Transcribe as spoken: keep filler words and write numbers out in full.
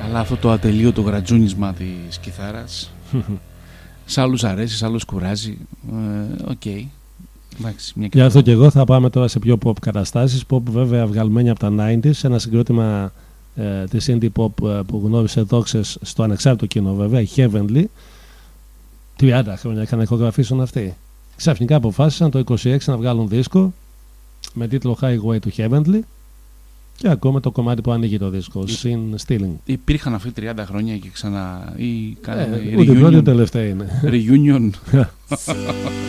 Αλλά αυτό το ατελείωτο γρατζούνισμα της κιθάρας σε άλλους αρέσει, σε άλλους κουράζει. Οκ. Ε, okay. Γι' αυτό και εγώ θα πάμε τώρα σε πιο pop καταστάσεις. Pop βέβαια βγαλμένη από τα ενενήντα, σε ένα συγκρότημα ε, της indie pop ε, που γνώρισε δόξες στο ανεξάρτητο κοινό βέβαια, η Heavenly. τριάντα χρόνια είχαν ηχογραφήσουν αυτοί. Ξαφνικά αποφάσισαν το είκοσι έξι να βγάλουν δίσκο με τίτλο Highway to Heavenly και ακόμα το κομμάτι που ανοίγει το δίσκο, Sin Stealing. Υπήρχαν αυτοί τριάντα χρόνια και ξανά ή ε, ούτε πρώτη τελευταία είναι. Reunion.